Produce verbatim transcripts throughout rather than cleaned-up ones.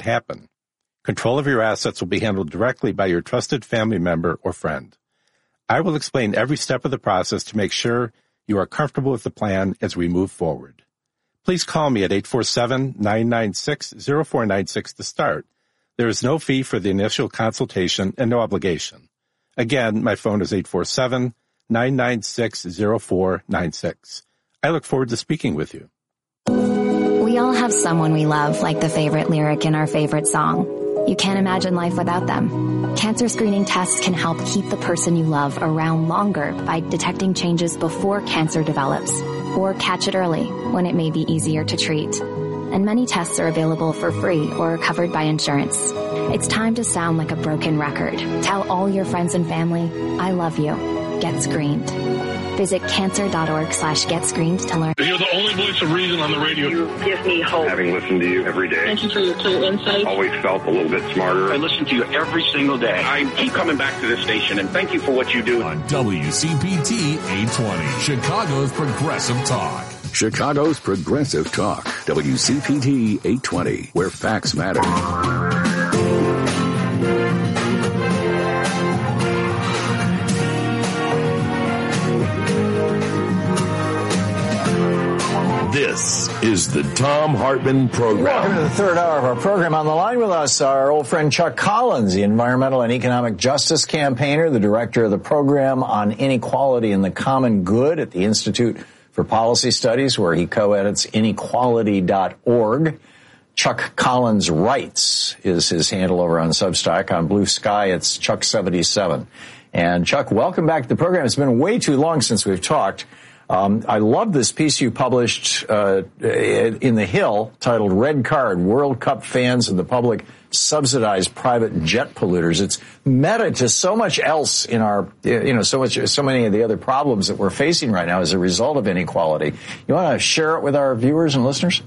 happen. Control of your assets will be handled directly by your trusted family member or friend. I will explain every step of the process to make sure you are comfortable with the plan as we move forward. Please call me at eight four seven, nine nine six, zero four nine six to start. There is no fee for the initial consultation and no obligation. Again, my phone is eight four seven, nine nine six, zero four nine six. I look forward to speaking with you. We all have someone we love, like the favorite lyric in our favorite song. You can't imagine life without them. Cancer screening tests can help keep the person you love around longer by detecting changes before cancer develops, or catch it early when it may be easier to treat. And many tests are available for free or covered by insurance. It's time to sound like a broken record. Tell all your friends and family, I love you. Get screened. Visit cancer.org slash get screened to learn. You're the only voice of reason on the radio. You give me hope. Having listened to you every day. Thank you for your clear insight. Always felt a little bit smarter. I listen to you every single day. I keep coming back to this station, and thank you for what you do. On W C P T eight twenty, Chicago's Progressive Talk. Chicago's Progressive Talk. W C P T eight twenty, where facts matter. This is the Thom Hartmann Program. Welcome to the third hour of our program. On the line with us, our old friend Chuck Collins, the environmental and economic justice campaigner, the director of the program on inequality and the common good at the Institute for Policy Studies, where he co-edits inequality dot org. Chuck Collins Writes is his handle over on Substack. On Blue Sky, it's Chuck seventy-seven. And Chuck, welcome back to the program. It's been way too long since we've talked. Um, I love this piece you published uh, in The Hill titled Red Card, World Cup Fans and the Public Subsidize Private Jet Polluters. It's meta to so much else in our, you know, so much, so many of the other problems that we're facing right now as a result of inequality. You want to share it with our viewers and listeners?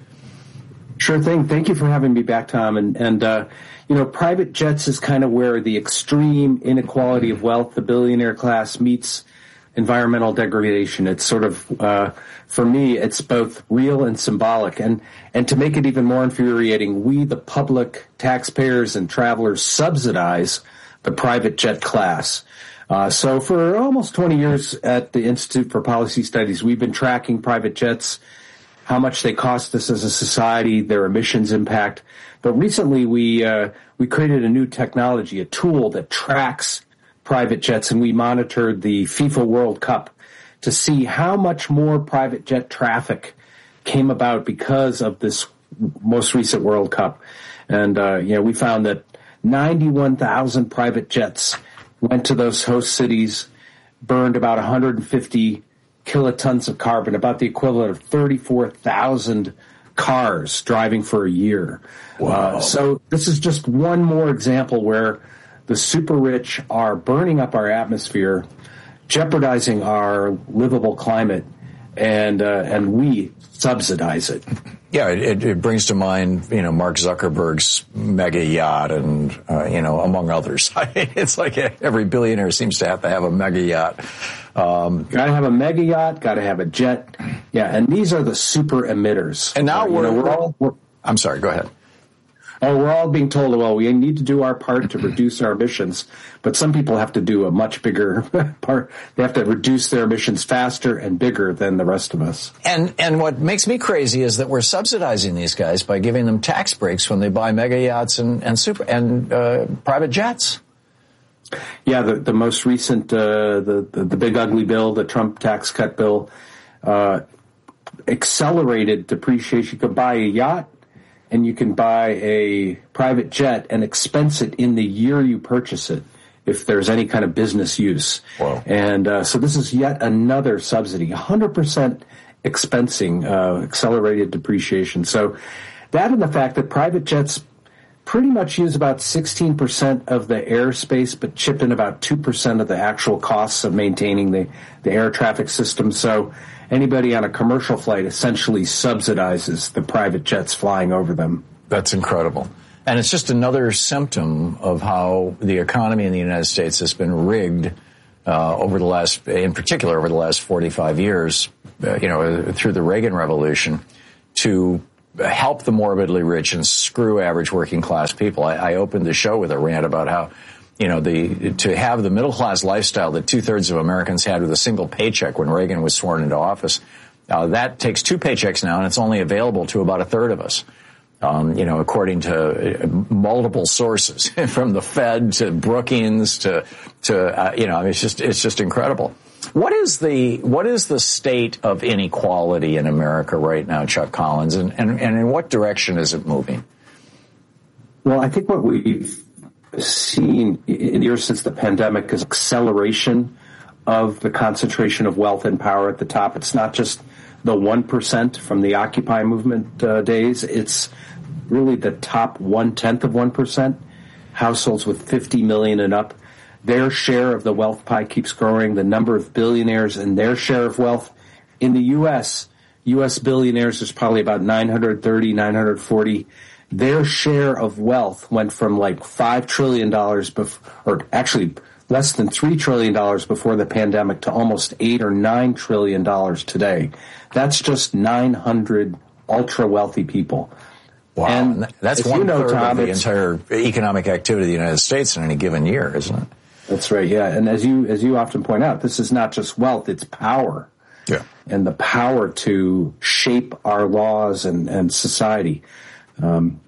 Sure thing. Thank you for having me back, Tom. And, and uh, you know, private jets is kind of where the extreme inequality of wealth, the billionaire class, meets environmental degradation. It's sort of, uh, for me, it's both real and symbolic. And, and to make it even more infuriating, we, the public, taxpayers and travelers, subsidize the private jet class. Uh, so for almost twenty years at the Institute for Policy Studies, we've been tracking private jets, how much they cost us as a society, their emissions impact. But recently we, uh, we created a new technology, a tool that tracks private jets, and we monitored the FIFA World Cup to see how much more private jet traffic came about because of this most recent World Cup. And, uh, you know, we found that ninety-one thousand private jets went to those host cities, burned about one hundred fifty kilotons of carbon, about the equivalent of thirty-four thousand cars driving for a year. Wow. Uh, so this is just one more example where the super rich are burning up our atmosphere, jeopardizing our livable climate, and uh, and we subsidize it. Yeah, it, it brings to mind, you know, Mark Zuckerberg's mega yacht and, uh, you know, among others. It's like every billionaire seems to have to have a mega yacht. Um, got to have a mega yacht, got to have a jet. Yeah, and these are the super emitters. And now uh, we're, you know, we're all... We're, I'm sorry, go ahead. Oh, we're all being told, well, we need to do our part to reduce our emissions, but some people have to do a much bigger part. They have to reduce their emissions faster and bigger than the rest of us. And and what makes me crazy is that we're subsidizing these guys by giving them tax breaks when they buy mega yachts and and super and uh, private jets. Yeah, the the most recent uh, the, the the big ugly bill, the Trump tax cut bill, uh, accelerated depreciation. You could buy a yacht, and you can buy a private jet and expense it in the year you purchase it if there's any kind of business use. Wow. And uh, so this is yet another subsidy, one hundred percent expensing, uh, accelerated depreciation. So that and the fact that private jets pretty much use about sixteen percent of the airspace but chip in about two percent of the actual costs of maintaining the, the air traffic system. So anybody on a commercial flight essentially subsidizes the private jets flying over them. That's incredible. And it's just another symptom of how the economy in the United States has been rigged uh, over the last, in particular, over the last forty-five years, uh, you know, through the Reagan Revolution, to help the morbidly rich and screw average working class people. I, I opened the show with a rant about how, you know, the to have the middle class lifestyle that two thirds of Americans had with a single paycheck when Reagan was sworn into office. Uh, that takes two paychecks now, and it's only available to about a third of us. Um, you know, according to multiple sources, from the Fed to Brookings to to uh, you know, I mean, it's just it's just incredible. What is the what is the state of inequality in America right now, Chuck Collins, and and, and in what direction is it moving? Well, I think what we've seen in years since the pandemic is acceleration of the concentration of wealth and power at the top. It's not just the one percent from the Occupy movement uh, days. It's really the top one-tenth of one percent, households with fifty million and up. Their share of the wealth pie keeps growing. The number of billionaires and their share of wealth in the U S, U S billionaires is probably about nine hundred thirty, nine hundred forty. Their share of wealth went from like five trillion dollars, bef- or actually less than three trillion dollars before the pandemic to almost eight or nine trillion dollars today. That's just nine hundred ultra-wealthy people. Wow, and that's one you know, third Tom, of the entire economic activity of the United States in any given year, isn't it? That's right, yeah. And as you as you often point out, this is not just wealth, it's power. Yeah. And the power to shape our laws and, and society. Um,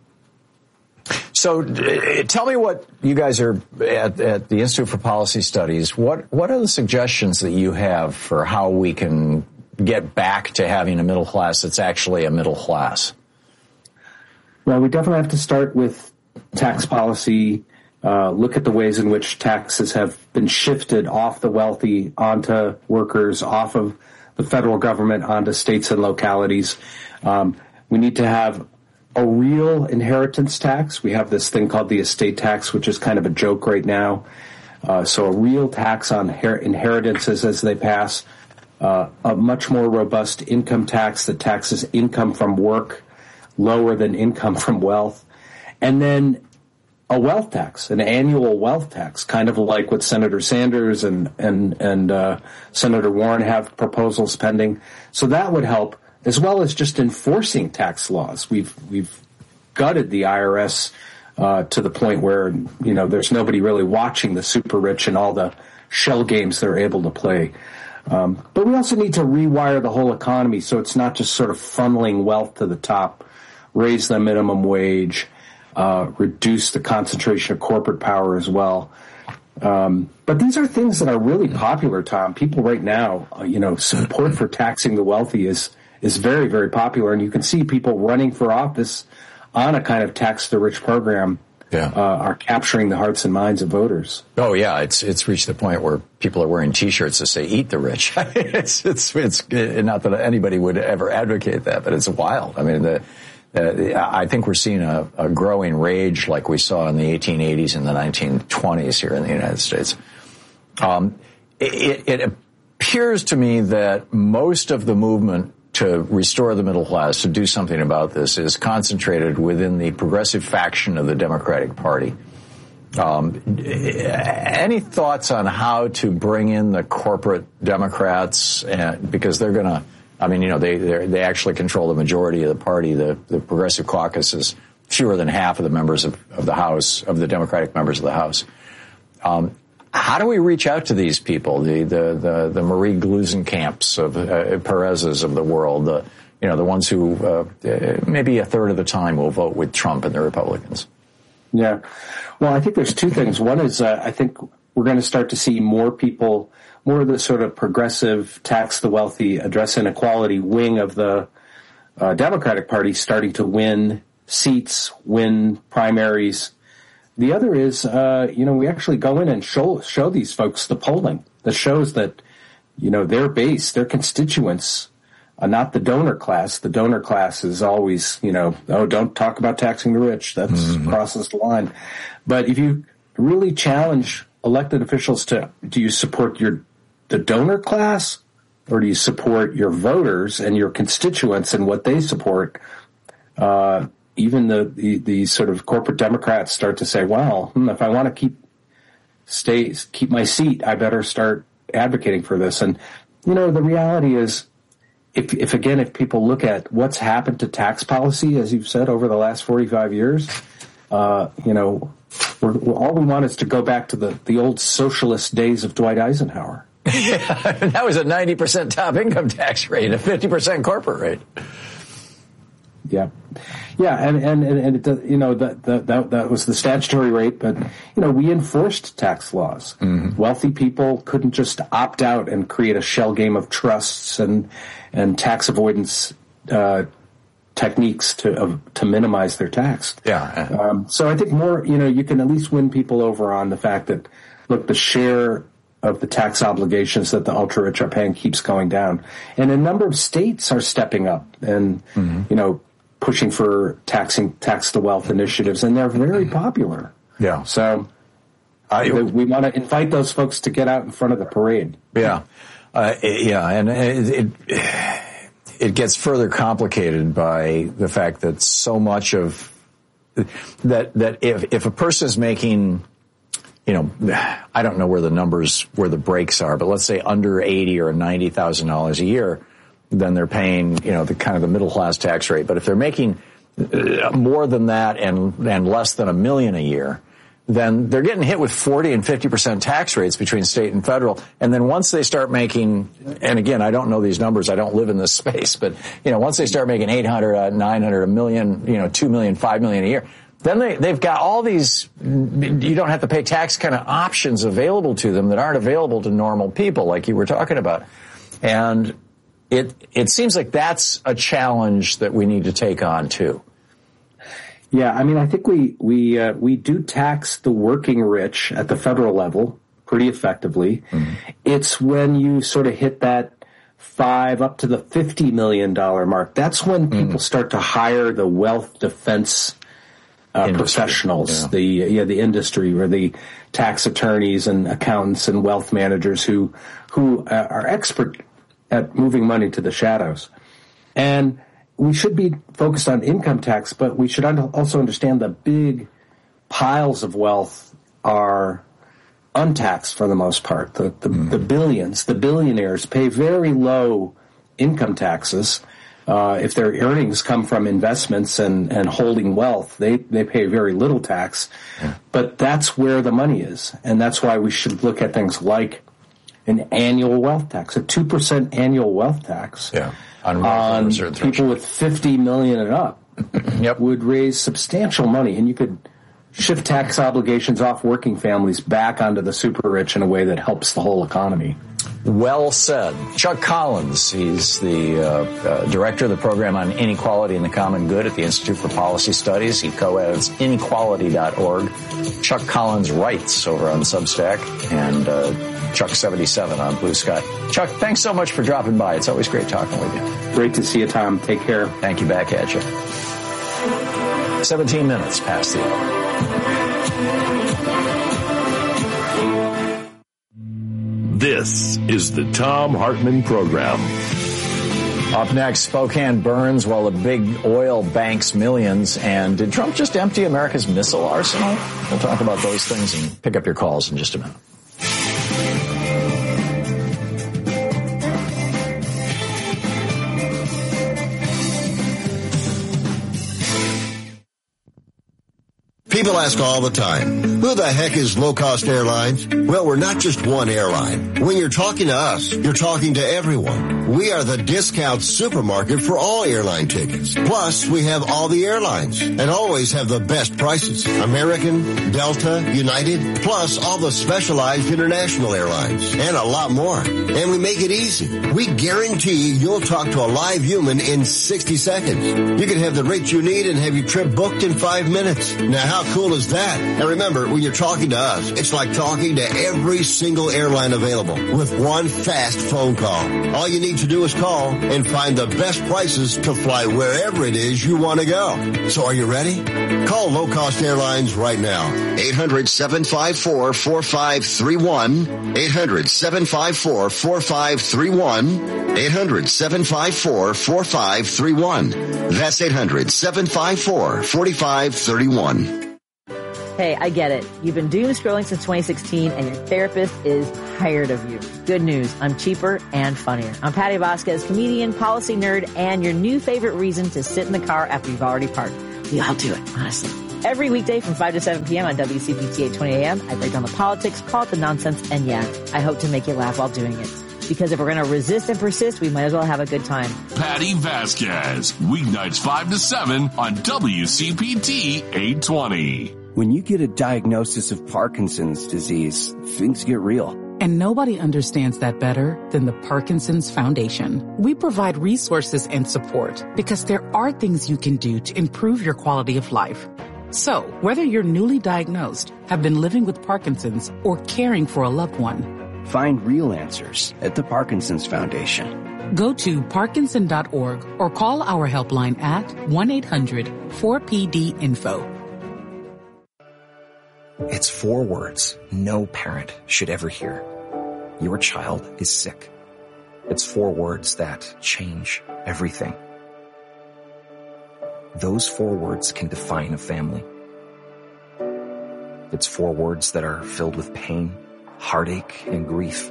so uh, tell me what you guys are at, at the Institute for Policy Studies. What what are the suggestions that you have for how we can get back to having a middle class that's actually a middle class? Well, we definitely have to start with tax policy, uh, look at the ways in which taxes have been shifted off the wealthy onto workers, off of the federal government onto states and localities. Um, we need to have a real inheritance tax. We have this thing called the estate tax, which is kind of a joke right now. Uh, so a real tax on her- inheritances as they pass, uh, a much more robust income tax that taxes income from work lower than income from wealth, and then a wealth tax, an annual wealth tax, kind of like what Senator Sanders and and and uh, Senator Warren have proposals pending. So that would help, as well as just enforcing tax laws. We've we've gutted the I R S uh, to the point where, you know, there's nobody really watching the super rich and all the shell games they're able to play. Um, but we also need to rewire the whole economy so it's not just sort of funneling wealth to the top. Raise the minimum wage, uh, reduce the concentration of corporate power as well. Um, but these are things that are really popular, Tom. People right now, uh, you know, support for taxing the wealthy is is very, very popular. And you can see people running for office on a kind of tax the rich program yeah. uh, are capturing the hearts and minds of voters. Oh, yeah. It's it's reached the point where people are wearing T-shirts that say eat the rich. it's, it's, it's not that anybody would ever advocate that, but it's wild. I mean, the Uh, I think we're seeing a, a growing rage like we saw in the eighteen eighties and the nineteen twenties here in the United States. Um, it, it appears to me that most of the movement to restore the middle class, to do something about this, is concentrated within the progressive faction of the Democratic Party. Um, any thoughts on how to bring in the corporate Democrats, and, because they're going to I mean, you know, they they actually control the majority of the party. The, the Progressive Caucus is fewer than half of the members of, of the House, of the Democratic members of the House. Um, how do we reach out to these people, the the the, the Marie Gluesenkamps of uh, Perez's of the world, the, you know, the ones who uh, maybe a third of the time will vote with Trump and the Republicans? Yeah. Well, I think there's two things. One is uh, I think we're going to start to see more people, more of the sort of progressive tax the wealthy, address inequality wing of the uh, Democratic Party starting to win seats, win primaries. The other is, uh, you know, we actually go in and show show these folks the polling that shows that, you know, their base, their constituents, uh, not the donor class. The donor class is always, you know, oh, don't talk about taxing the rich. That mm-hmm. crosses the line. But if you really challenge elected officials to, do you support your the donor class, or do you support your voters and your constituents and what they support? Uh, even the, the, the sort of corporate Democrats start to say, well, hmm, if I want to keep stay keep my seat, I better start advocating for this. And, you know, the reality is if, if again, if people look at what's happened to tax policy, as you've said, over the last forty-five years, uh, you know, we're, we're, all we want is to go back to the, the old socialist days of Dwight Eisenhower. Yeah, that was a ninety percent top income tax rate, a fifty percent corporate rate. Yeah, yeah, and and and it, you know that that that was the statutory rate, but you know we enforced tax laws. Mm-hmm. Wealthy people couldn't just opt out and create a shell game of trusts and and tax avoidance uh, techniques to uh, to minimize their tax. Yeah. Um, so I think more, you know, you can at least win people over on the fact that look, the share of the tax obligations that the ultra rich are paying keeps going down, and a number of states are stepping up and mm-hmm. you know. pushing for taxing tax the wealth initiatives, and they're very popular. Yeah. So I, we want to invite those folks to get out in front of the parade. Yeah. Uh, yeah, and it, it it gets further complicated by the fact that so much of that that if if a person is making, you know, I don't know where the numbers where the breaks are, but let's say under eighty or ninety thousand dollars a year, then they're paying, you know, the kind of the middle class tax rate. But if they're making more than that and and less than a million a year, then they're getting hit with forty and fifty percent tax rates between state and federal. And then once they start making, and again, I don't know these numbers, I don't live in this space, but, you know, once they start making eight hundred, uh, nine hundred, a million, you know, two million, five million a year, then they, they've got all these, you don't have to pay tax kind of options available to them that aren't available to normal people, like you were talking about. And It it seems like that's a challenge that we need to take on too. Yeah, I mean, I think we we uh, we do tax the working rich at the federal level pretty effectively. Mm-hmm. It's when you sort of hit that five up to the fifty million dollar mark. That's when people mm-hmm. start to hire the wealth defense uh, professionals, yeah. the yeah the industry or the tax attorneys and accountants and wealth managers who who uh, are expert at moving money to the shadows. And we should be focused on income tax, but we should also understand the big piles of wealth are untaxed for the most part. The, the, mm. the billions, the billionaires pay very low income taxes. Uh, if their earnings come from investments and, and holding wealth, they, they pay very little tax. Yeah. But that's where the money is. And that's why we should look at things like an annual wealth tax, a two percent annual wealth tax yeah. on, on people with fifty million and up yep. would raise substantial money. And you could shift tax obligations off working families back onto the super rich in a way that helps the whole economy. Well said. Chuck Collins, he's the uh, uh, director of the program on inequality and the common good at the Institute for Policy Studies. He co-edits inequality dot org. Chuck Collins writes over on Substack, and uh, Chuck seventy-seven on Blue Sky. Chuck, thanks so much for dropping by. It's always great talking with you. Great to see you, Tom. Take care. Thank you. Back at you. seventeen minutes past the hour. This is the Thom Hartmann Program. Up next, Spokane burns while the big oil banks millions. And did Trump just empty America's missile arsenal? We'll talk about those things and pick up your calls in just a minute. People ask all the time, who the heck is Low Cost Airlines? Well, we're not just one airline. When you're talking to us, you're talking to everyone. We are the discount supermarket for all airline tickets. Plus, we have all the airlines and always have the best prices. American, Delta, United, plus all the specialized international airlines and a lot more. And we make it easy. We guarantee you'll talk to a live human in sixty seconds. You can have the rate you need and have your trip booked in five minutes. Now, how cool is that? And remember, when you're talking to us, it's like talking to every single airline available with one fast phone call. All you need to do is call and find the best prices to fly wherever it is you want to go. So are you ready? Call Low Cost Airlines right now. eight hundred, seven five four, four five three one. eight hundred, seven five four, four five three one. eight hundred, seven five four, four five three one. That's eight hundred, seven five four, four five three one. Hey, I get it. You've been doom scrolling since twenty sixteen and your therapist is tired of you. Good news. I'm cheaper and funnier. I'm Patty Vasquez, comedian, policy nerd, and your new favorite reason to sit in the car after you've already parked. We all do it, honestly. Every weekday from five to seven p.m. on W C P T eight twenty a.m., I break down the politics, call it the nonsense, and yeah, I hope to make you laugh while doing it. Because if we're going to resist and persist, we might as well have a good time. Patty Vasquez, weeknights five to seven on W C P T eight twenty. When you get a diagnosis of Parkinson's disease, things get real. And nobody understands that better than the Parkinson's Foundation. We provide resources and support because there are things you can do to improve your quality of life. So, whether you're newly diagnosed, have been living with Parkinson's, or caring for a loved one, find real answers at the Parkinson's Foundation. Go to parkinson dot org or call our helpline at one eight hundred four P D info. It's four words no parent should ever hear. Your child is sick. It's four words that change everything. Those four words can define a family. It's four words that are filled with pain, heartache, and grief.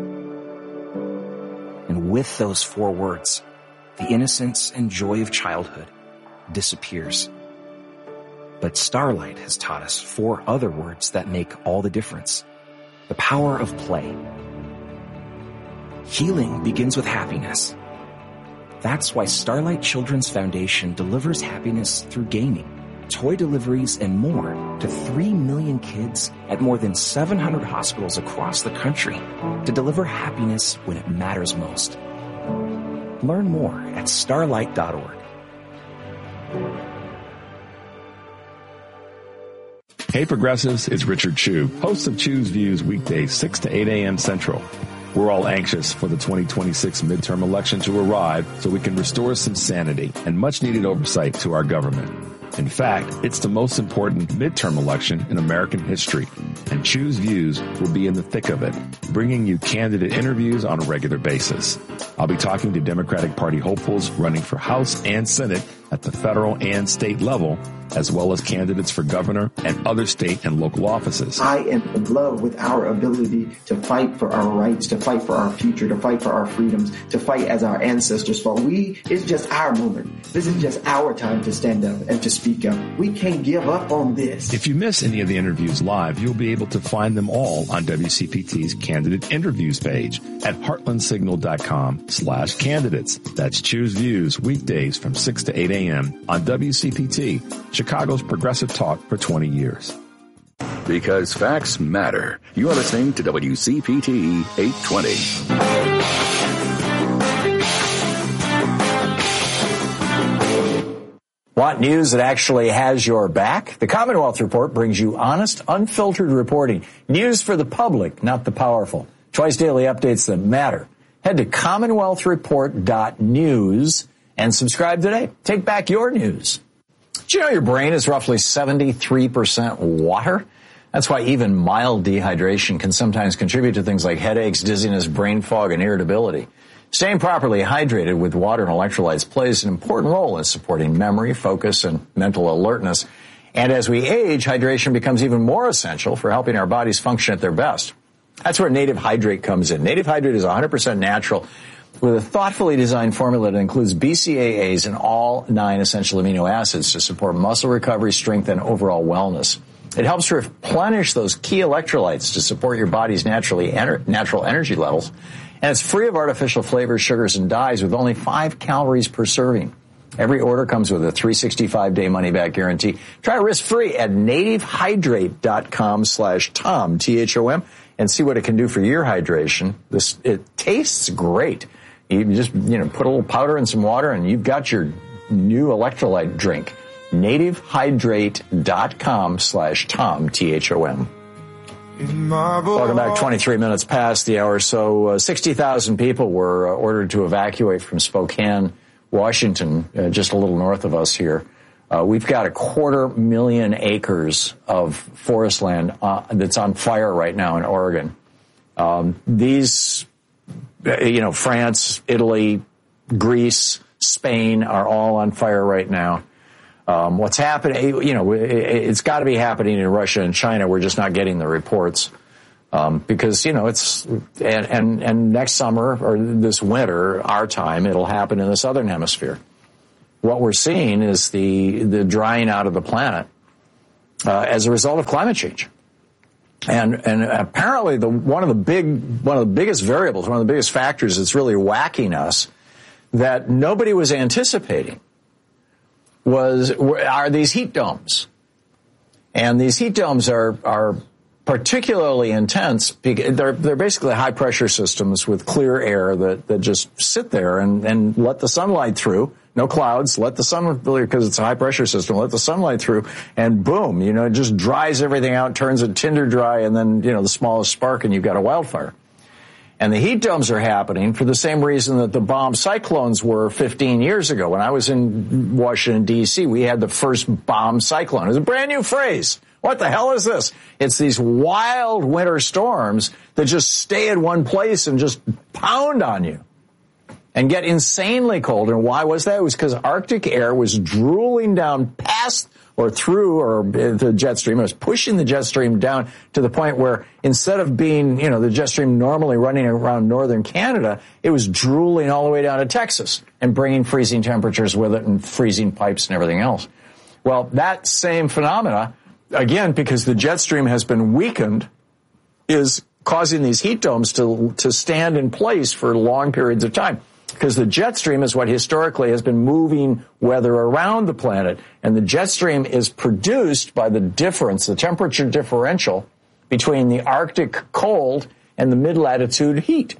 And with those four words, the innocence and joy of childhood disappears. But Starlight has taught us four other words that make all the difference. The power of play. Healing begins with happiness. That's why Starlight Children's Foundation delivers happiness through gaming, toy deliveries, and more to three million kids at more than seven hundred hospitals across the country to deliver happiness when it matters most. Learn more at starlight dot org. Hey Progressives, it's Richard Chu, host of Chu's Views weekdays six to eight a.m. Central. We're all anxious for the twenty twenty-six midterm election to arrive so we can restore some sanity and much needed oversight to our government. In fact, it's the most important midterm election in American history, and Chu's Views will be in the thick of it, bringing you candidate interviews on a regular basis. I'll be talking to Democratic Party hopefuls running for House and Senate at the federal and state level, as well as candidates for governor and other state and local offices. I am in love with our ability to fight for our rights, to fight for our future, to fight for our freedoms, to fight as our ancestors fought. We, it's just our moment. This is just our time to stand up and to speak up. We can't give up on this. If you miss any of the interviews live, you'll be able to find them all on W C P T's Candidate Interviews page at heartlandsignal.com slash candidates. That's Choose Views weekdays from six to eight a.m. on W C P T, Chicago's progressive talk for twenty years. Because facts matter. You're listening to W C P T eight twenty. Want news that actually has your back? The Commonwealth Report brings you honest, unfiltered reporting. News for the public, not the powerful. Twice daily updates that matter. Head to commonwealth report dot news and subscribe today. Take back your news. Did you know your brain is roughly seventy-three percent water? That's why even mild dehydration can sometimes contribute to things like headaches, dizziness, brain fog, and irritability. Staying properly hydrated with water and electrolytes plays an important role in supporting memory, focus, and mental alertness. And as we age, hydration becomes even more essential for helping our bodies function at their best. That's where Native Hydrate comes in. Native Hydrate is one hundred percent natural with a thoughtfully designed formula that includes B C A As and all nine essential amino acids to support muscle recovery, strength, and overall wellness. It helps replenish those key electrolytes to support your body's naturally ener- natural energy levels. And it's free of artificial flavors, sugars, and dyes with only five calories per serving. Every order comes with a three hundred sixty-five day money-back guarantee. Try risk-free at nativehydrate.com slash Tom, T H O M, and see what it can do for your hydration. This, it tastes great. You just, you know, put a little powder in some water and you've got your new electrolyte drink. nativehydrate.com slash Tom, T H O M. Welcome back. twenty-three minutes past the hour. So uh, sixty thousand people were uh, ordered to evacuate from Spokane, Washington, uh, just a little north of us here. Uh, we've got a quarter million acres of forest land uh, that's on fire right now in Oregon. Um, these, you know, France, Italy, Greece, Spain are all on fire right now. Um, what's happening, you know, it, it's got to be happening in Russia and China. We're just not getting the reports. Um, because, you know, it's, and, and, and next summer or this winter, our time, it'll happen in the southern hemisphere. What we're seeing is the, the drying out of the planet, uh, as a result of climate change. And, and apparently the, one of the big, one of the biggest variables, one of the biggest factors that's really whacking us that nobody was anticipating was, are these heat domes. And these heat domes are, are, particularly intense. They're, they're basically high pressure systems with clear air that, that just sit there and, and let the sunlight through. No clouds, let the sun, because it's a high pressure system, let the sunlight through, and boom, you know, it just dries everything out, turns it tinder dry, and then, you know, the smallest spark and you've got a wildfire. And the heat domes are happening for the same reason that the bomb cyclones were fifteen years ago. When I was in Washington, D C, we had the first bomb cyclone. It was a brand new phrase. What the hell is this? It's these wild winter storms that just stay in one place and just pound on you and get insanely cold. And why was that? It was because Arctic air was drooling down past or through or the jet stream. It was pushing the jet stream down to the point where instead of being, you know, the jet stream normally running around northern Canada, it was drooling all the way down to Texas and bringing freezing temperatures with it and freezing pipes and everything else. Well, that same phenomena, again, because the jet stream has been weakened, is causing these heat domes to to stand in place for long periods of time. Because the jet stream is what historically has been moving weather around the planet. And the jet stream is produced by the difference, the temperature differential between the Arctic cold and the mid-latitude heat.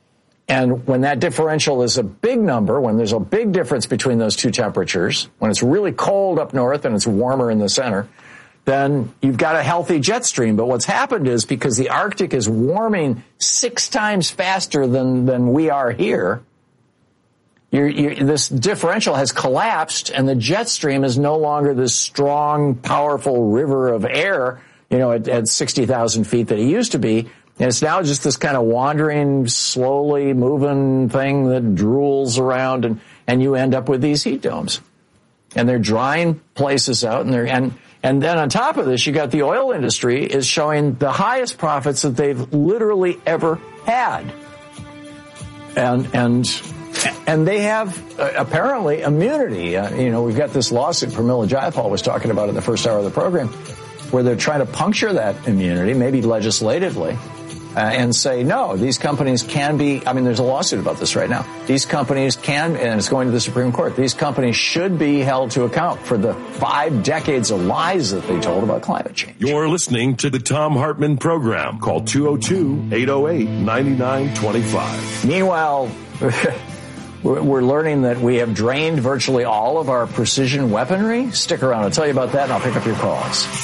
And when that differential is a big number, when there's a big difference between those two temperatures, when it's really cold up north and it's warmer in the center, then you've got a healthy jet stream. But what's happened is because the Arctic is warming six times faster than, than we are here, you're, you're, this differential has collapsed and the jet stream is no longer this strong, powerful river of air, you know, at, at sixty thousand feet that it used to be. And it's now just this kind of wandering, slowly moving thing that drools around, and, and you end up with these heat domes. And they're drying places out, and they're, and, and then on top of this, you got the oil industry is showing the highest profits that they've literally ever had. And, and, and they have uh, apparently immunity. Uh, you know, we've got this lawsuit Pramila Jayapal was talking about in the first hour of the program, where they're trying to puncture that immunity, maybe legislatively, uh, and say, no, these companies can be, I mean, there's a lawsuit about this right now. These companies can, and it's going to the Supreme Court, these companies should be held to account for the five decades of lies that they told about climate change. You're listening to the Thom Hartmann Program. Call two oh two, eight oh eight, nine nine two five. Meanwhile, we're learning that we have drained virtually all of our precision weaponry. Stick around. I'll tell you about that, and I'll pick up your calls.